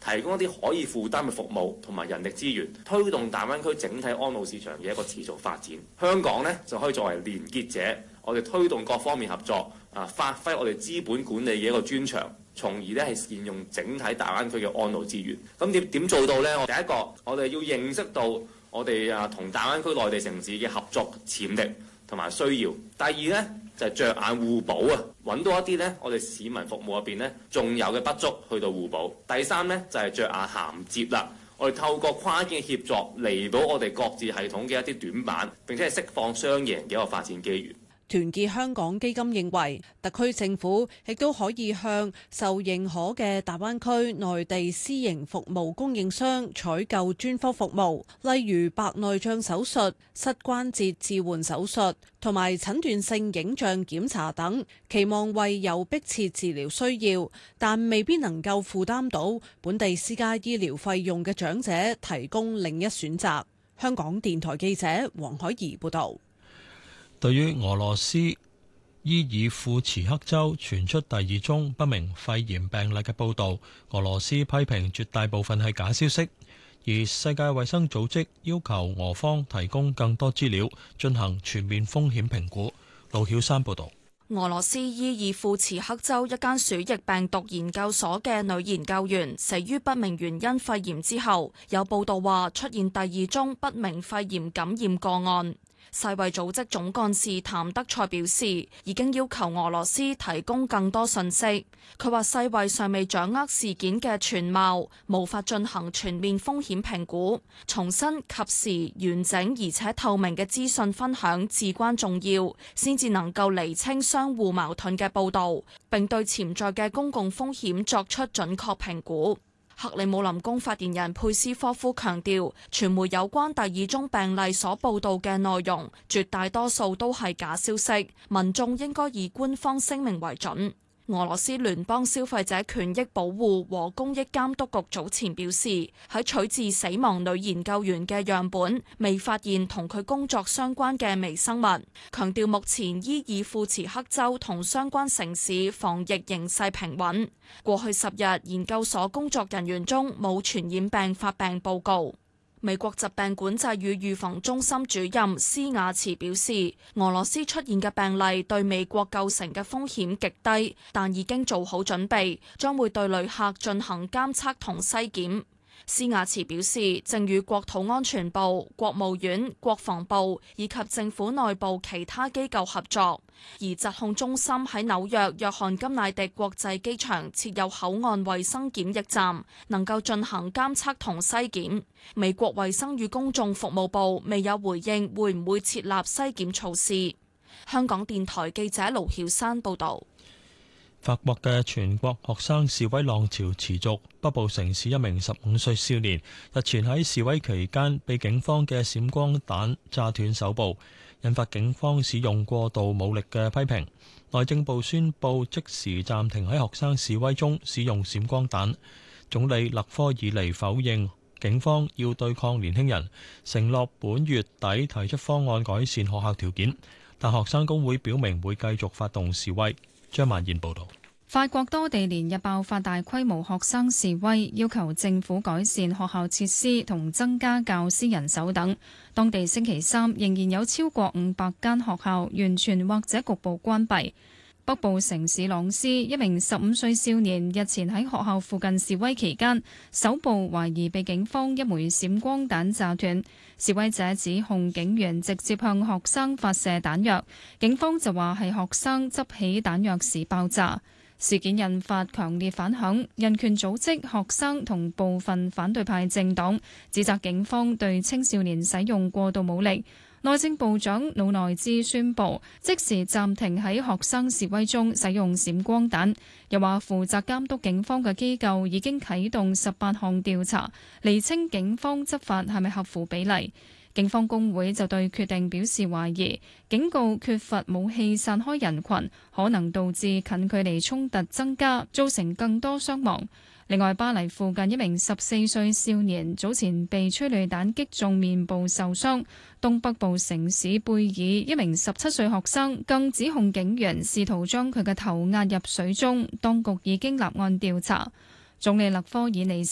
提供一啲可以負擔嘅服務同埋人力資源，推動大灣區整體安老市場嘅一個持續發展。香港呢，就可以作為連結者，我哋推動各方面合作，發揮我哋資本管理嘅一個專長，從而呢係善用整體大灣區嘅安老資源。咁點做到呢？第一個，我哋要認識到我哋同大灣區內地城市嘅合作潛力同埋需要。第二呢，就係着眼互補啊，揾到一啲呢，我哋市民服務入邊呢仲有嘅不足，去到互補。第三呢，就係着眼銜接啦，我哋透過跨境嘅協作，彌補我哋各自系統嘅一啲短板，並且係釋放雙贏嘅一個發展機遇。 團結香港基金認為，特區政府亦都可以向受認可嘅大灣區內地私營服務供應商採購專科服務，例如白內障手術、膝關節置換手術同埋診斷性影像檢查等，期望為有迫切治療需要但未必能夠負擔到本地私家醫療費用嘅長者提供另一選擇。香港電台記者黃海怡報導。 對於俄羅斯伊爾庫茨克州傳出第二宗不明肺炎病例嘅報導，俄羅斯批評絕大部分係假消息，而世界衛生組織要求俄方提供更多資料，進行全面風險評估。盧曉山報導。 俄羅斯伊爾庫茨克州一間鼠疫病毒研究所嘅女研究員死於不明原因肺炎之後，有報導話出現第二宗不明肺炎感染個案。世衛組織總幹事譚德塞表示，已經要求俄羅斯提供更多信息。佢話世衛尚未掌握事件嘅全貌，無法進行全面風險評估。重申及時、完整而且透明嘅資訊分享至關重要，先至能夠釐清相互矛盾嘅報導，並對潛在嘅公共風險作出準確評估。克里姆林宮發言人佩斯科夫強調，傳媒有關第二宗病例所報道嘅內容，絕大多數都係假消息，民眾應該以官方聲明為準。俄羅斯聯邦消費者權益保護和公益監督局早前表示，喺取自死亡女研究員嘅樣本未發現同佢工作相關嘅微生物，強調目前伊爾庫茨克州同相關城市防疫形勢平穩。過去10日，研究所工作人員中冇傳染病發病報告。美國疾病管制與預防中心主任施雅茨表示，俄羅斯出現嘅病例對美國構成嘅風險極低，但已經做好準備，將會對旅客進行監測同篩檢。施雅茨表示，正與國土安全部、國務院、國防部以及政府內部其他機構合作，而疾控中心喺紐約約翰甘迺迪國際機場設有口岸衛生檢疫站，能夠進行監測同篩檢。美國衛生與公眾服務部未有回應會唔會設立篩檢措施。香港電台記者盧曉山報導。 法國嘅全國學生示威浪潮持續，北部城市一名15歲少年日前喺示威期間被警方嘅閃光彈炸斷手部，引發警方使用過度武力嘅批評。內政部宣布即時暫停喺學生示威中使用閃光彈。總理勒科爾尼否認警方要對抗年輕人，承諾本月底提出方案改善學校條件，但學生工會表明會繼續發動示威。張曼燕報導。 法國多地連日爆發大規模學生示威，要求政府改善學校設施同增加教師人手等。當地星期三仍然有超過500間學校完全或者局部關閉。北部城市朗斯一名15歲少年日前喺學校附近示威期間，手部懷疑被警方一枚閃光彈炸斷。示威者指控警員直接向學生發射彈藥，警方就話係學生執起彈藥時爆炸。事件引發強烈反響，人權組織、學生同部分反對派政黨指責警方對青少年使用過度武力。內政部長魯內茲宣布即時暫停喺學生示威中使用閃光彈，又話負責監督警方嘅機構已經啟動18項調查，釐清警方執法係咪合乎比例。警方工會就對決定表示懷疑，警告缺乏武器散開人群，可能導致近距離衝突增加，造成更多傷亡。另外，巴黎附近一名14歲少年早前被催淚彈擊中面部受傷。東北部城市貝爾一名17歲學生更指控警員試圖將佢嘅頭壓入水中，當局已經立案調查。總理勒科爾尼